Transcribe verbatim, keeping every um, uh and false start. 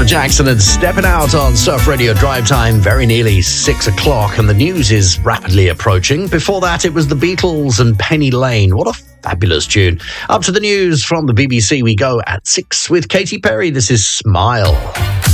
Janet Jackson and Stepping Out on Surf Radio Drive Time, very nearly six o'clock, and the news is rapidly approaching. Before that, it was the Beatles and Penny Lane. What a fabulous tune. Up to the news from the B B C we go at six with Katy Perry. This is Smile.